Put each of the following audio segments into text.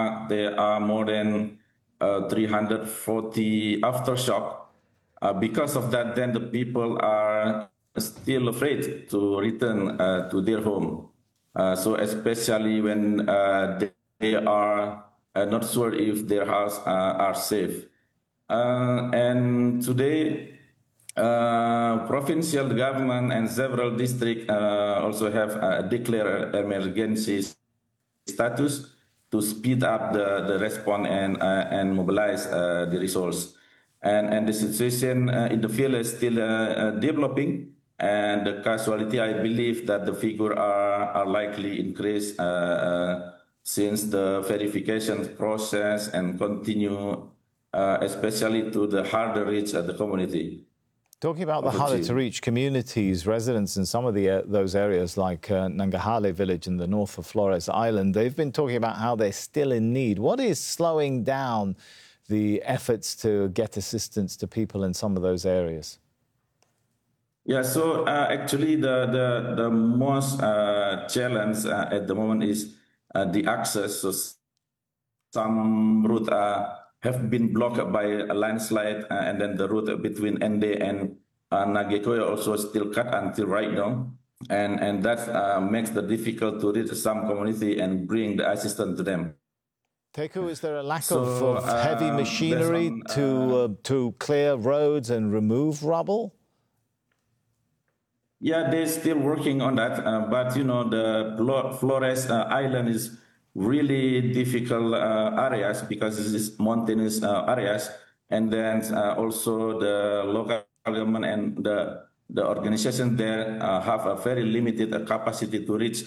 there are more than 340 aftershock. Because of that, then the people are still afraid to return to their home. So especially when they are not sure if their house are safe. And today, provincial government and several districts also have declared emergency status to speed up the response and mobilize the resource. And the situation in the field is still developing, and the casualty, I believe that the figure are likely increase since the verification process and continue, especially to the harder reach the community. Talking about the harder to reach communities, residents in some of those areas like Nangarhare village in the north of Flores Island, they've been talking about how they're still in need. What is slowing down the efforts to get assistance to people in some of those areas? Yeah, so actually the most challenge at the moment is the access. So some routes have been blocked by a landslide, and then the route between Ende and Nagekoyo also still cut until right now. And that makes it difficult to reach some community and bring the assistance to them. Teku, is there a lack of heavy machinery to clear roads and remove rubble? Yeah, they're still working on that, but you know, the Flores Island is really difficult areas because this is mountainous areas, and then also the local government and the organization there have a very limited capacity to reach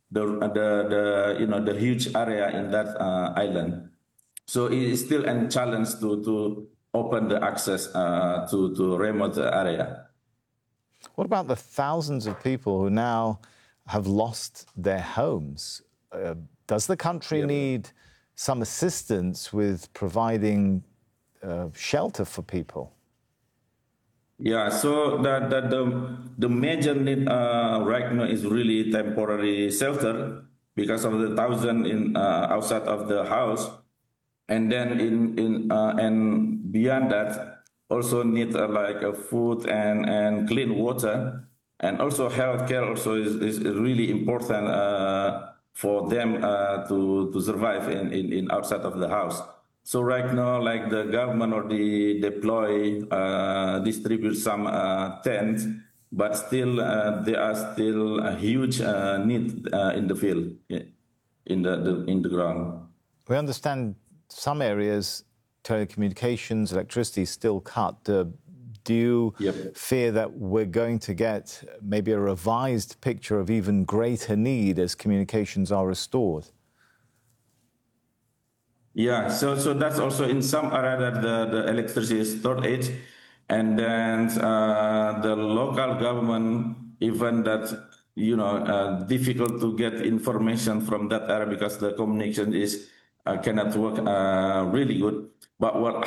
the huge area in that island. So it is still a challenge to open the access to remote area. What about the thousands of people who now have lost their homes? Does the country need some assistance with providing shelter for people? Yeah, so the major need right now is really temporary shelter because of the thousand in outside of the house, and then and beyond that also need like food and clean water, and also healthcare also is really important for them to survive in outside of the house. So right now, like the government already distribute some tents, but still there are still a huge need in the field, in the ground. We understand some areas, telecommunications, electricity is still cut. Do you fear that we're going to get maybe a revised picture of even greater need as communications are restored? Yeah, so that's also in some area that the electricity is shortage, and then the local government, even that difficult to get information from that area because the communication is cannot work really good. But what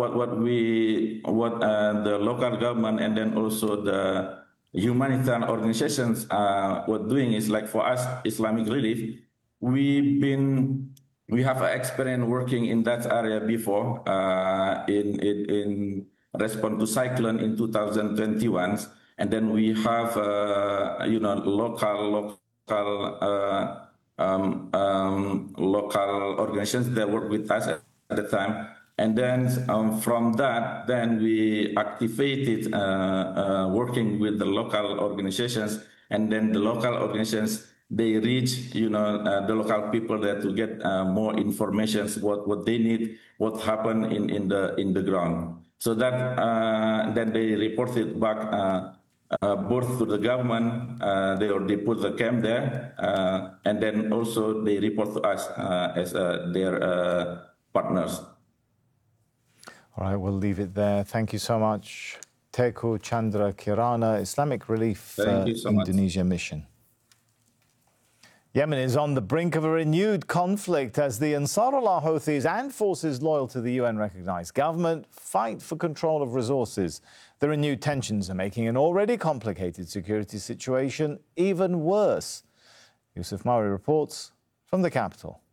the local government and then also the humanitarian organizations were doing is, like, for us Islamic Relief, we have experience working in that area before in response to cyclone in 2021, and then we have local organizations that work with us at the time, and then from that, then we activated working with the local organizations, and then the local organizations, they reach the local people there to get more information, what they need, what happened in the ground. So that then they reported back both to the government, they already put the camp there, and then also they report to us as their partners. All right, we'll leave it there. Thank you so much, Teku Chandra Kirana, Islamic Relief Indonesia Mission. Yemen is on the brink of a renewed conflict as the Ansarullah Houthis and forces loyal to the UN-recognized government fight for control of resources. The renewed tensions are making an already complicated security situation even worse. Yusuf Mari reports from the capital.